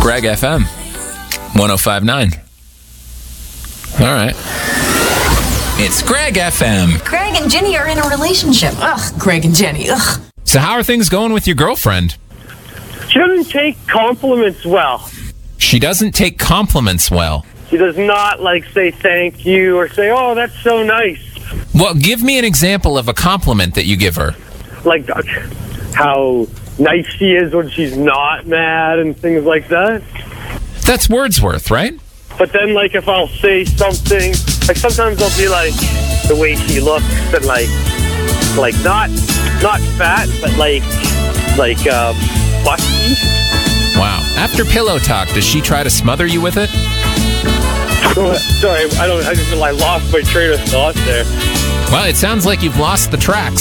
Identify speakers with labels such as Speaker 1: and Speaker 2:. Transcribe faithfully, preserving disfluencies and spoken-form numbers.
Speaker 1: Greg F M, one oh five point nine. All right. It's Greg F M.
Speaker 2: Greg and Jenny are in a relationship. Ugh, Greg and Jenny. Ugh.
Speaker 1: So how are things going with your girlfriend?
Speaker 3: She doesn't take compliments well.
Speaker 1: She doesn't take compliments well.
Speaker 3: She does not, like, say thank you or say, oh, that's so nice.
Speaker 1: Well, give me an example of a compliment that you give her.
Speaker 3: Like uh, how nice she is when she's not mad and things like that.
Speaker 1: That's Wordsworth, right?
Speaker 3: But then, like, if I'll say something, like, sometimes I'll be like, the way she looks and, like, like not not fat, but, like, like, uh, busty.
Speaker 1: Wow. After pillow talk, does she try to smother you with it?
Speaker 3: Sorry, I don't, I just, I lost my train of thought there.
Speaker 1: Well, it sounds like you've lost the tracks.